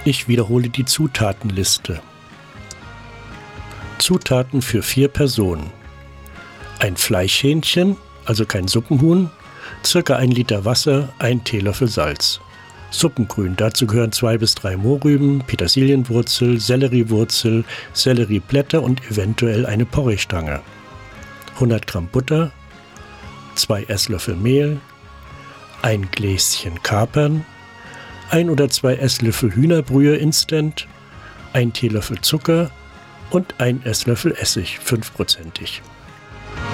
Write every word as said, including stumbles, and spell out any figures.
Ich wiederhole die Zutatenliste. Zutaten für vier Personen. Ein Fleischhähnchen, also kein Suppenhuhn, circa ein Liter Wasser, ein Teelöffel Salz. Suppengrün, dazu gehören zwei bis drei Mohrrüben, Petersilienwurzel, Selleriewurzel, Sellerieblätter und eventuell eine Porree-Stange. hundert Gramm Butter, zwei Esslöffel Mehl, ein Gläschen Kapern, ein oder zwei Esslöffel Hühnerbrühe Instant, ein Teelöffel Zucker und ein Esslöffel Essig, fünfprozentig.